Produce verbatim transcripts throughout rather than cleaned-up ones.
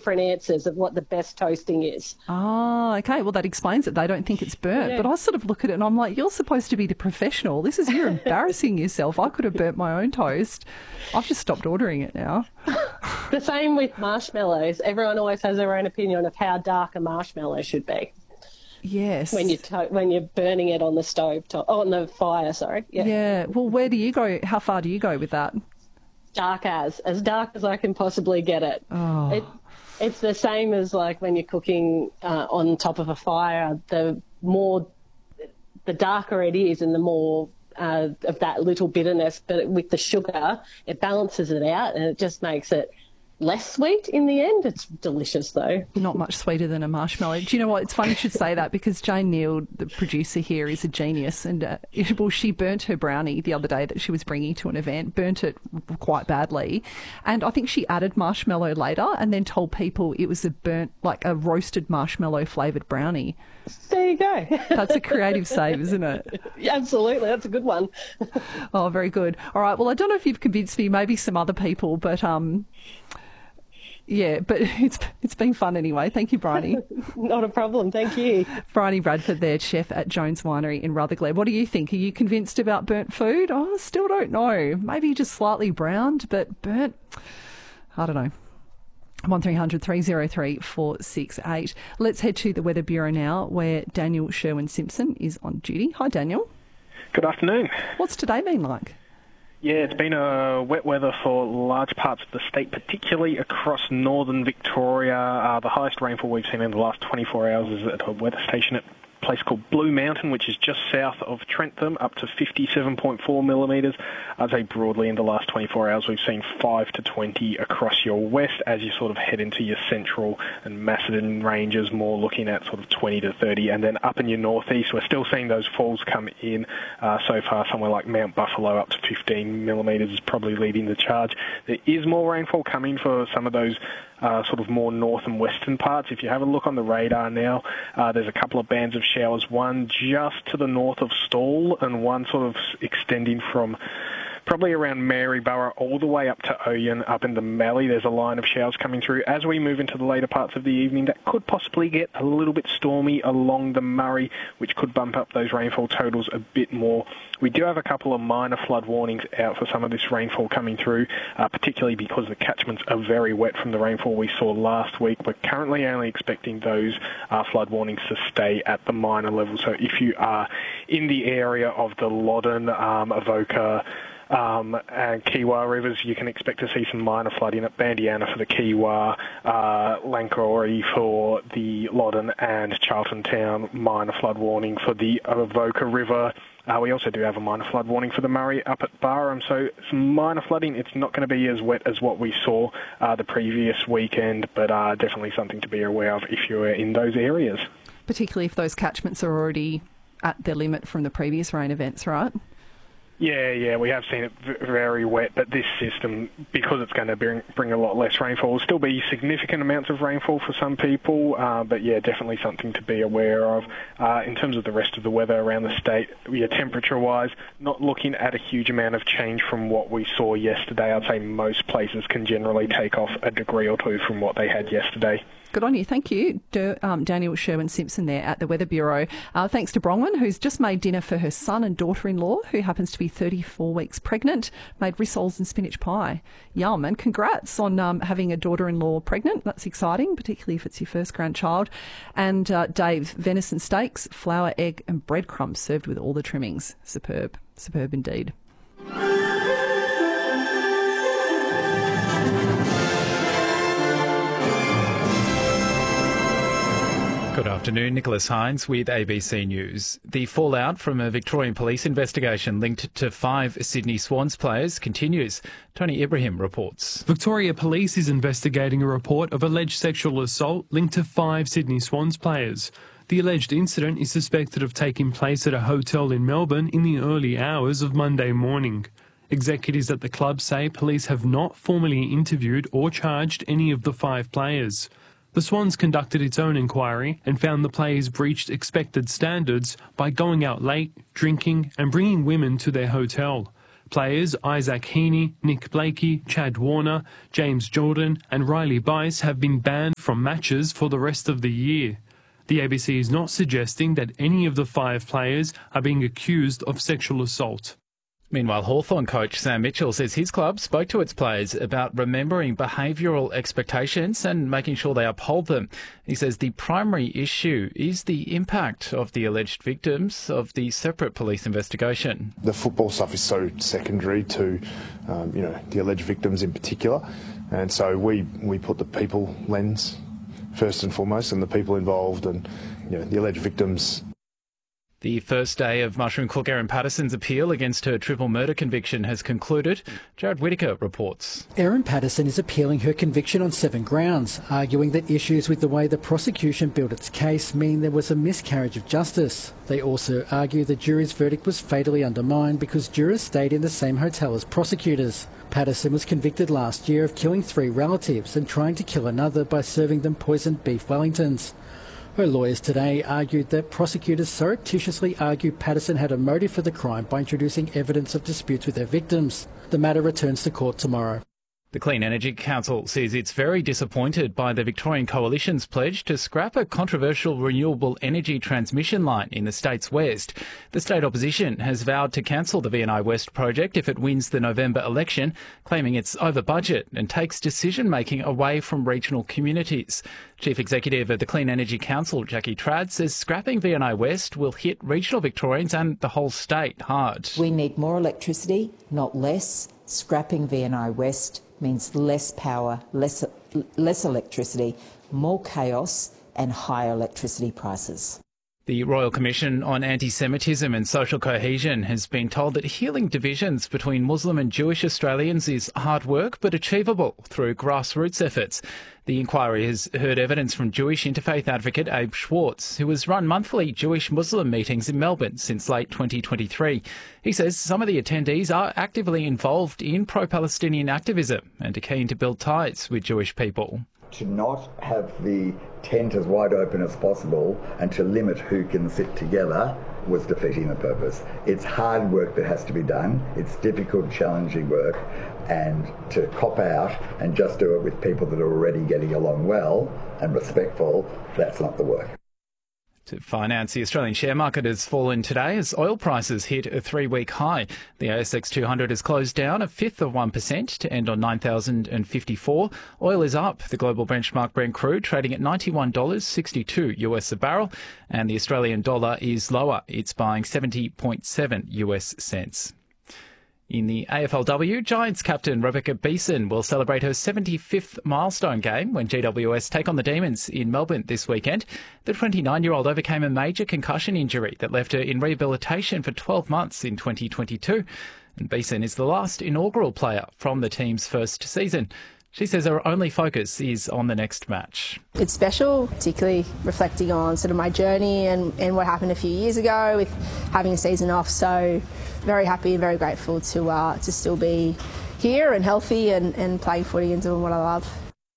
different answers of what the best toasting is. Oh, okay. Well, that explains it. They don't think it's burnt. Yeah. But I sort of look at it and I'm like, you're supposed to be the professional. This is, you're embarrassing yourself. I could have burnt my own toast. I've just stopped ordering it now. The same with marshmallows. Everyone always has their own opinion of how dark a marshmallow should be. Yes. When, you to- when you're burning it on the stove, to- oh, on the fire, sorry. Yeah. Yeah. Well, where do you go? How far do you go with that? Dark as, as dark as I can possibly get it. Oh. It it's the same as like when you're cooking uh, on top of a fire. The more, the darker it is and the more uh, of that little bitterness, but with the sugar, it balances it out and it just makes it less sweet in the end. It's delicious though. Not much sweeter than a marshmallow. Do you know what? It's funny you should say that because Jane Neal, the producer here, is a genius. And uh, well, she burnt her brownie the other day that she was bringing to an event, burnt it quite badly. And I think she added marshmallow later and then told people it was a burnt, like a roasted marshmallow flavoured brownie. There you go. That's a creative save, isn't it? Yeah, absolutely. That's a good one. Oh, very good. All right. Well, I don't know if you've convinced me, maybe some other people, but um, yeah, but it's it's been fun anyway. Thank you, Bryony. Not a problem. Thank you. Bryony Bradford there, chef at Jones Winery in Rutherglen. What do you think? Are you convinced about burnt food? Oh, I still don't know. Maybe just slightly browned, but burnt, I don't know. one three hundred three oh three four six eight. Let's head to the Weather Bureau now where Daniel Sherwin-Simpson is on duty. Hi, Daniel. Good afternoon. What's today been like? Yeah, it's been a wet weather for large parts of the state, particularly across northern Victoria. Uh, the highest rainfall we've seen in the last twenty-four hours is at a weather station at a place called Blue Mountain, which is just south of Trentham, up to fifty-seven point four millimetres. I'd say broadly in the last twenty-four hours we've seen five to twenty across your west as you sort of head into your central and Macedon ranges, more looking at sort of twenty to thirty. And then up in your northeast, we're still seeing those falls come in. Uh, so far, somewhere like Mount Buffalo up to fifteen millimetres is probably leading the charge. There is more rainfall coming for some of those Uh, sort of more north and western parts. If you have a look on the radar now, uh, there's a couple of bands of showers, one just to the north of Stawell and one sort of extending from probably around Maryborough all the way up to Oyen, up in the Mallee. There's a line of showers coming through. As we move into the later parts of the evening, that could possibly get a little bit stormy along the Murray, which could bump up those rainfall totals a bit more. We do have a couple of minor flood warnings out for some of this rainfall coming through, uh, particularly because the catchments are very wet from the rainfall we saw last week. We're currently only expecting those uh, flood warnings to stay at the minor level. So if you are in the area of the Loddon, um, Avoca, Um, and Kiewa rivers, you can expect to see some minor flooding at Bandiana for the Kiewa, uh, Lankarori for the Loddon, and Charlton Town minor flood warning for the Avoca River. Uh, we also do have a minor flood warning for the Murray up at Barham, so some minor flooding. It's not going to be as wet as what we saw uh, the previous weekend, but uh, definitely something to be aware of if you're in those areas. Particularly if those catchments are already at their limit from the previous rain events, right? Yeah, yeah, we have seen it v- very wet, but this system, because it's going to bring, bring a lot less rainfall, will still be significant amounts of rainfall for some people, uh, but yeah, definitely something to be aware of. Uh, in terms of the rest of the weather around the state, yeah, temperature-wise, not looking at a huge amount of change from what we saw yesterday. I'd say most places can generally take off a degree or two from what they had yesterday. Good on you. Thank you, D- um, Daniel Sherwin-Simpson there at the Weather Bureau. Uh, thanks to Bronwyn, who's just made dinner for her son and daughter-in-law, who happens to be thirty-four weeks pregnant, made rissoles and spinach pie. Yum. And congrats on um, having a daughter-in-law pregnant. That's exciting, particularly if it's your first grandchild. And uh, Dave, venison steaks, flour, egg and breadcrumbs served with all the trimmings. Superb. Superb indeed. Good afternoon, Nicholas Hines with A B C News. The fallout from a Victorian police investigation linked to five Sydney Swans players continues. Tony Ibrahim reports. Victoria Police is investigating a report of alleged sexual assault linked to five Sydney Swans players. The alleged incident is suspected of taking place at a hotel in Melbourne in the early hours of Monday morning. Executives at the club say police have not formally interviewed or charged any of the five players. The Swans conducted its own inquiry and found the players breached expected standards by going out late, drinking and bringing women to their hotel. Players Isaac Heaney, Nick Blakey, Chad Warner, James Jordan and Riley Bice have been banned from matches for the rest of the year. The A B C is not suggesting that any of the five players are being accused of sexual assault. Meanwhile, Hawthorn coach Sam Mitchell says his club spoke to its players about remembering behavioural expectations and making sure they uphold them. He says the primary issue is the impact of the alleged victims of the separate police investigation. The football stuff is so secondary to, um, you know, the alleged victims in particular, and so we we put the people lens first and foremost, and the people involved, and you know, the alleged victims. The first day of mushroom cook Erin Patterson's appeal against her triple murder conviction has concluded. Jared Whittaker reports. Erin Patterson is appealing her conviction on seven grounds, arguing that issues with the way the prosecution built its case mean there was a miscarriage of justice. They also argue the jury's verdict was fatally undermined because jurors stayed in the same hotel as prosecutors. Patterson was convicted last year of killing three relatives and trying to kill another by serving them poisoned beef Wellingtons. Her lawyers today argued that prosecutors surreptitiously argued Patterson had a motive for the crime by introducing evidence of disputes with her victims. The matter returns to court tomorrow. The Clean Energy Council says it's very disappointed by the Victorian Coalition's pledge to scrap a controversial renewable energy transmission line in the state's west. The state opposition has vowed to cancel the V and I West project if it wins the November election, claiming it's over budget and takes decision-making away from regional communities. Chief Executive of the Clean Energy Council, Jackie Trad, says scrapping V and I West will hit regional Victorians and the whole state hard. We need more electricity, not less. Scrapping V and I West means less power, less, less electricity, more chaos and higher electricity prices. The Royal Commission on Anti-Semitism and Social Cohesion has been told that healing divisions between Muslim and Jewish Australians is hard work but achievable through grassroots efforts. The inquiry has heard evidence from Jewish interfaith advocate Abe Schwartz, who has run monthly Jewish-Muslim meetings in Melbourne since late twenty twenty-three. He says some of the attendees are actively involved in pro-Palestinian activism and are keen to build ties with Jewish people. To not have the tent as wide open as possible and to limit who can sit together was defeating the purpose. It's hard work that has to be done. It's difficult, challenging work, and to cop out and just do it with people that are already getting along well and respectful, that's not the work. To finance, the Australian share market has fallen today as oil prices hit a three-week high. The A S X two hundred has closed down a fifth of one percent to end on nine thousand fifty-four. Oil is up. The global benchmark Brent crude trading at ninety-one dollars sixty-two US a barrel, and the Australian dollar is lower. It's buying seventy point seven US cents. In the A F L W, Giants captain Rebecca Beeson will celebrate her seventy-fifth milestone game when G W S take on the Demons in Melbourne this weekend. The twenty-nine-year-old overcame a major concussion injury that left her in rehabilitation for twelve months in twenty twenty-two. And Beeson is the last inaugural player from the team's first season. She says her only focus is on the next match. It's special, particularly reflecting on sort of my journey and, and what happened a few years ago with having a season off. So very happy and very grateful to uh, to still be here and healthy and, and playing footy and doing what I love.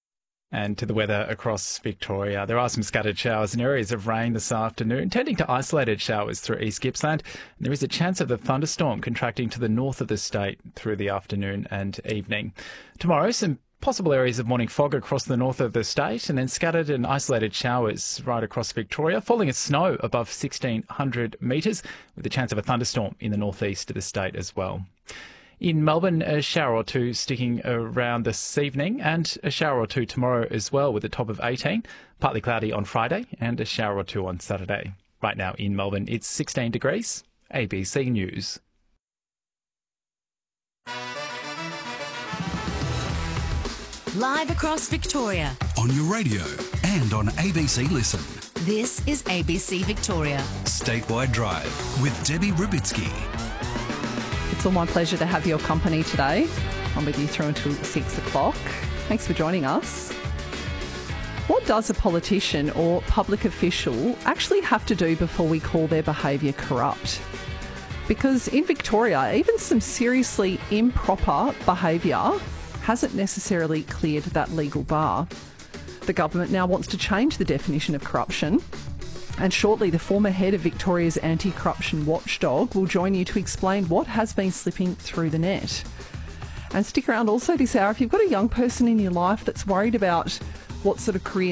And to the weather across Victoria. There are some scattered showers and areas of rain this afternoon, tending to isolated showers through East Gippsland. And there is a chance of a thunderstorm contracting to the north of the state through the afternoon and evening. Tomorrow, some possible areas of morning fog across the north of the state, and then scattered and isolated showers right across Victoria, falling as snow above sixteen hundred metres, with a chance of a thunderstorm in the northeast of the state as well. In Melbourne, a shower or two sticking around this evening, and a shower or two tomorrow as well, with a top of eighteen. Partly cloudy on Friday, and a shower or two on Saturday. Right now in Melbourne, it's sixteen degrees. A B C News. Live across Victoria. On your radio and on A B C Listen. This is A B C Victoria. Statewide Drive with Debbie Rubitsky. It's all my pleasure to have your company today. I'm with you through until six o'clock. Thanks for joining us. What does a politician or public official actually have to do before we call their behaviour corrupt? Because in Victoria, even some seriously improper behaviour hasn't necessarily cleared that legal bar. The government now wants to change the definition of corruption. And shortly, the former head of Victoria's anti-corruption watchdog will join you to explain what has been slipping through the net. And stick around also this hour if you've got a young person in your life that's worried about what sort of career